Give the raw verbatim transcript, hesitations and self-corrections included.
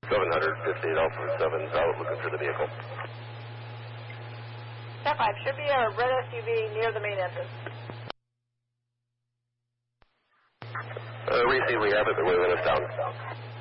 seven fifty-eight Alpha seven out looking for the vehicle. Cat five, should be a red S U V near the main entrance. Uh, we see we have it, they're waving us down.